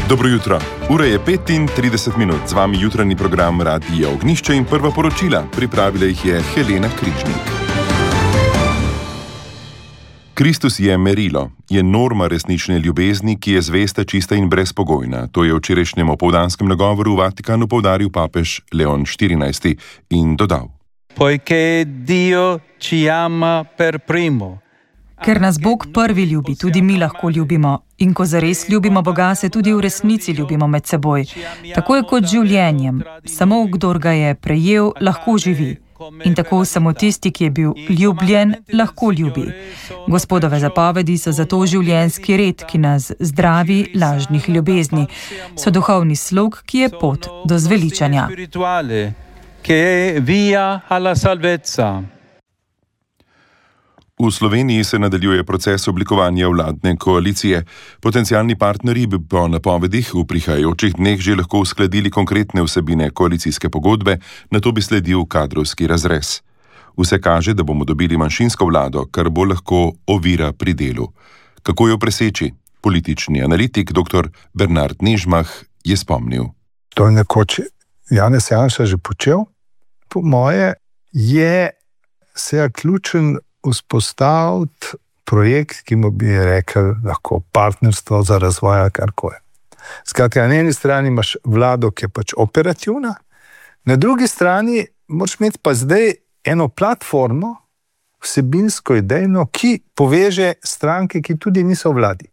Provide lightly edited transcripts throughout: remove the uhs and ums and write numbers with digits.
Dobro jutro. Ura je 35 z vami jutranji program Radija Ognjišče in prva poročila. Pripravila jih je Helena Križnik. Kristus je merilo, je norma resnične ljubezni, ki je zvesta, čista in brezpogojna. To je v včerajšnjem opoldanskem nagovoru v Vatikanu poudaril papež Leon XIV in dodal. Poiché Dio ci ama per primo. Ker nas Bog prvi ljubi, tudi mi lahko ljubimo. In ko zares ljubimo Boga, se tudi v resnici ljubimo med seboj. Tako je kot z življenjem. Samo kdor ga je prejel, lahko živi. In tako samo tisti, ki je bil ljubljen, lahko ljubi. Gospodove zapovedi so zato življenjski red, ki nas zdravi lažnih ljubezni. So duhovni slog, ki je pot do zveličanja. V Sloveniji se nadaljuje proces oblikovanja vladne koalicije. Potencialni partnerji bi po napovedih v prihajajočih dneh že lahko uskladili konkretne vsebine koalicijske pogodbe, nato bi sledil kadrovski razrez. Vse kaže, da bomo dobili manjšinsko vlado, kar bo lahko ovira pri delu. Kako jo preseči? Politični analitik dr. Bernard Nežmah je spomnil. To je nekoč Janez Janša že počel. Po moje je se ključen vzpostaviti projekt, ki mu bi rekel lahko partnerstvo za razvoj, karkoli. Skratka, na eni strani imaš vlado, ki je pač operativna, na drugi strani moraš imeti pa zdaj eno platformo, vsebinsko idejno, ki poveže stranke, ki tudi niso v vladi.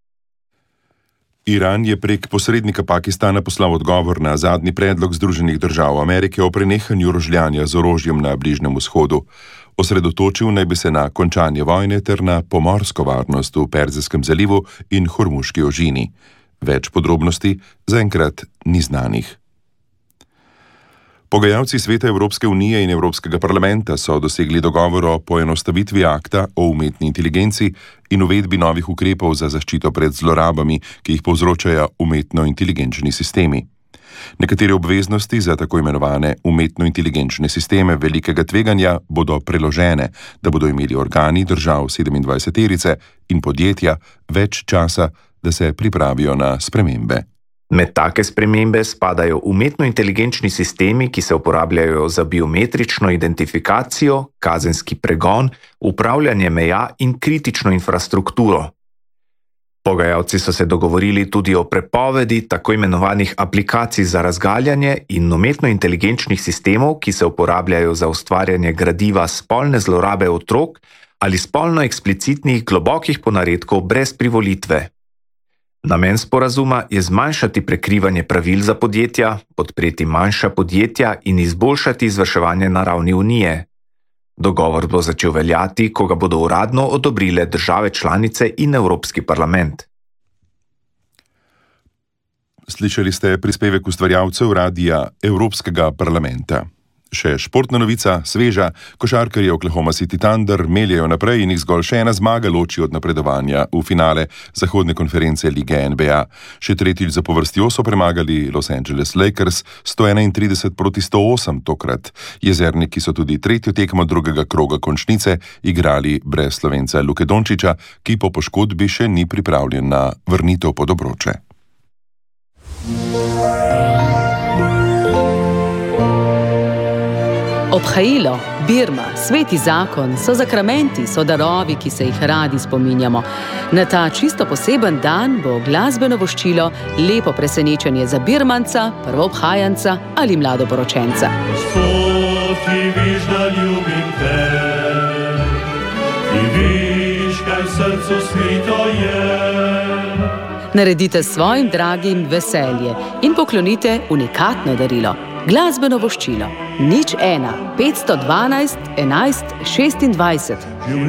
Iran je prek posrednika Pakistana poslal odgovor na zadnji predlog Združenih držav Amerike o prenehanju rožljanja z orožjem na Bližnjem vzhodu. Osredotočil naj bi se na končanje vojne ter na pomorsko varnost v Perzijskem zalivu in Hormuški ožini. Več podrobnosti zaenkrat ni znanih. Pogajalci Sveta Evropske unije in Evropskega parlamenta so dosegli dogovor o poenostavitvi akta o umetni inteligenci in uvedbi novih ukrepov za zaščito pred zlorabami, ki jih povzročajo umetno-inteligenčni sistemi. Nekatere obveznosti za tako imenovane umetno-inteligenčne sisteme velikega tveganja bodo preložene, da bodo imeli organi držav 27-terice in podjetja več časa, da se pripravijo na spremembe. Med take spremembe spadajo umetno-inteligenčni sistemi, ki se uporabljajo za biometrično identifikacijo, kazenski pregon, upravljanje meja in kritično infrastrukturo. Pogajalci so se dogovorili tudi o prepovedi tako imenovanih aplikacij za razgaljanje in umetno-inteligenčnih sistemov, ki se uporabljajo za ustvarjanje gradiva spolne zlorabe otrok ali spolno eksplicitnih globokih ponaredkov brez privolitve. Namen sporazuma je zmanjšati prekrivanje pravil za podjetja, podpreti manjša podjetja in izboljšati izvrševanje na ravni Unije. Dogovor bo začel veljati, ko ga bodo uradno odobrile države članice in Evropski parlament. Slišali ste prispevek ustvarjalcev Radija Evropskega parlamenta. Še športna novica, sveža, košarkarji Oklahoma City Thunder meljejo naprej in jih zgolj še ena zmaga loči od napredovanja v finale zahodne konference lige NBA. Še tretjič zapovrstjo so premagali Los Angeles Lakers 131-108 tokrat. Jezerniki so tudi tretjo tekmo drugega kroga končnice igrali brez Slovenca Luke Dončiča, ki po poškodbi še ni pripravljen na vrnitev pod obroče. Obhajilo, birma, sveti zakon so zakramenti, so darovi, ki se jih radi spominjamo. Na ta čisto poseben dan bo glasbeno voščilo lepo presenečenje za birmanca, prvoobhajanca ali mladoporočenca. Gospod, ti viš, da ljubim te, ti viš, kaj v srcu skrito je. Naredite svojim dragim veselje in poklonite unikatno darilo. Glasbeno voščilo 01 512 11 26.